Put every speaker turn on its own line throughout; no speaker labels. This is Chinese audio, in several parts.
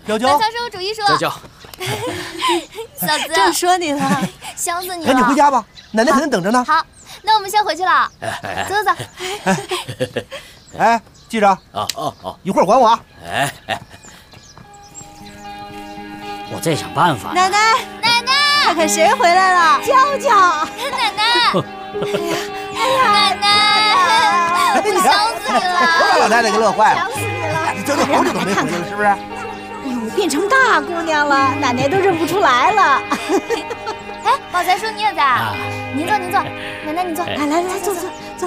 娇娇，
大强是我主一说。
娇娇，
嫂子，
正说你呢，
想死你了。
赶紧回家吧，奶奶肯定等着呢。
好，那我们先回去了。走走走。
哎，记着，一会儿管我啊。
哎，我在想办法。
奶奶，
奶奶，
看看谁回来了？娇娇，
奶奶，奶奶，我想死你了！
我把老太太给乐坏了。
想死你了！
你这都好久都没回去了，是不是？
哎呦，变成大姑娘了，奶奶都认不出来了。
哎，宝才叔你也在啊？您坐，您坐，奶奶您坐。
来，坐。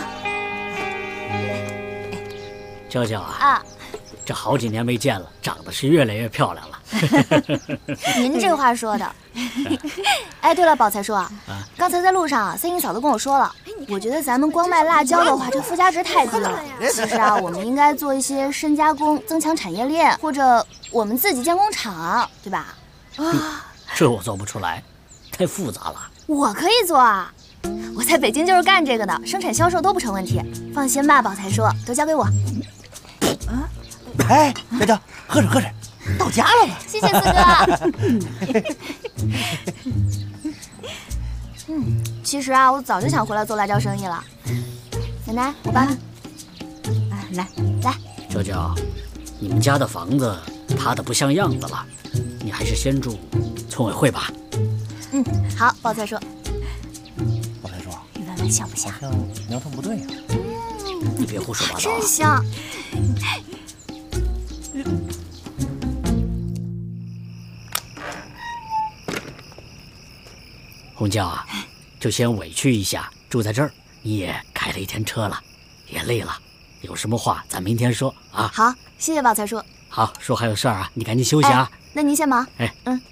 娇娇啊，这好几年没见了，长得是越来越漂亮了。
您这话说的。哎，对了，宝才叔啊，刚才在路上，三英嫂子跟我说了，我觉得咱们光卖辣椒的话，这附加值太低了。其实啊，我们应该做一些深加工，增强产业链，或者我们自己建工厂，对吧？
这我做不出来，太复杂了。
我可以做啊，我在北京就是干这个的，生产销售都不成问题。放心吧，宝才叔，都交给我。
哎，娇娇，喝水，到家了吧？
谢谢四哥。其实啊，我早就想回来做辣椒生意了。奶奶，我帮你。
来，
娇娇，你们家的房子塌得不像样子了，你还是先住村委会吧。
好，宝才叔。
宝才叔，
你闻闻香不香？
好像苗头不对呀。
你别胡说八道啊。
真香。
红娇啊，就先委屈一下，住在这儿。你也开了一天车了，也累了，有什么话咱明天说啊。
好，谢谢宝才叔。
好，说还有事儿啊，你赶紧休息啊。
那您先忙。
哎，